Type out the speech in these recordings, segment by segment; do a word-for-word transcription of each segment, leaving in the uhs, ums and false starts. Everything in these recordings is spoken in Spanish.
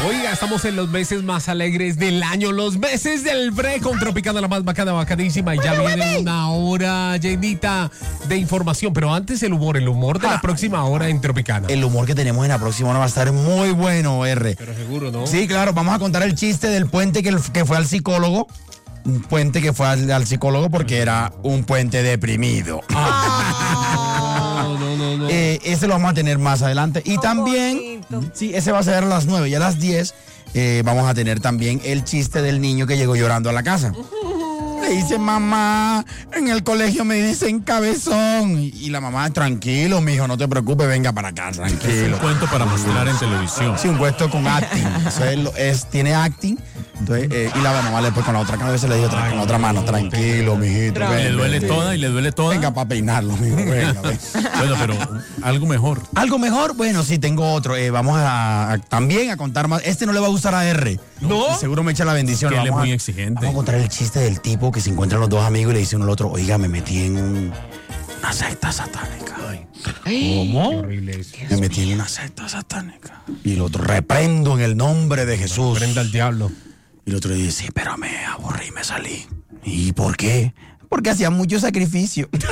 Oiga, estamos en los meses más alegres del año, los meses del break con Tropicana, la más bacana, bacadísima. Y ya viene una hora llenita de información. Pero antes el humor, el humor de la próxima hora en Tropicana. El humor que tenemos en la próxima hora va a estar muy bueno, R. Pero seguro, ¿no? Sí, claro, vamos a contar el chiste del puente que, que fue al psicólogo. Un puente que fue al, al psicólogo porque era un puente deprimido. Ah, no, no, no. Eh, ese lo vamos a tener más adelante. Y Oh, también, bonito. sí, ese va a ser a las nueve y a las diez eh, vamos a tener también el chiste del niño que llegó llorando a la casa. Le dice, mamá, en el colegio me dicen cabezón. Y, y la mamá, tranquilo, mijo, no te preocupes, venga para acá, Es tranquilo. un cuento para mostrar en televisión. Sí, un cuento con acting. Eso es, lo- es- tiene acting. Entonces, eh, y la mamá después con la otra cabeza le dijo otra- con la otra mano, tranquilo, mijito. Tranquilo. ven, Le duele ven, toda y le duele toda. Venga para peinarlo, mijo, venga, ven. Bueno, pero algo mejor. Algo mejor, bueno, sí, tengo otro. Eh, vamos a, a- también a contar más. Este no le va a gustar a R. ¿No? Y seguro me echa la bendición. Que él es Vamos muy a- exigente. Vamos a contar el chiste del tipo que se encuentran los dos amigos y le dice uno al otro, oiga, me metí en un- una secta satánica. ¿Cómo? Horrible eso. Me metí en una secta satánica. Y el otro, reprendo en el nombre de Jesús. Prenda al diablo. Y el otro le dice, sí, pero me aburrí, me salí. ¿Y por qué? Porque hacía mucho sacrificio. Ese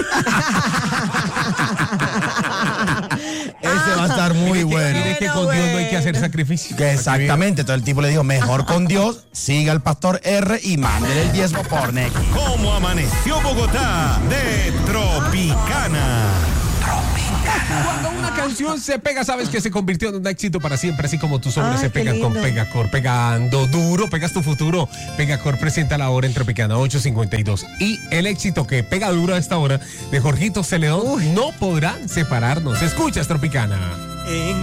va a estar muy bueno. Mire que con Dios no hay que hacer sacrificio. Que exactamente, entonces el tipo le dijo, mejor con Dios, siga al pastor R y mándele el diezmo por Neki. ¿Cómo amaneció Bogotá? De Tropicana. Cuando una canción se pega, sabes que se convirtió en un éxito para siempre, así como tus hombres Ay, se qué pegan con lindo. Pegacor, pegando duro, pegas tu futuro. Pegacor presenta la hora en Tropicana ocho cincuenta y dos. Y el éxito que pega duro a esta hora de Jorgito Celedón, no podrán separarnos. Escuchas Tropicana. En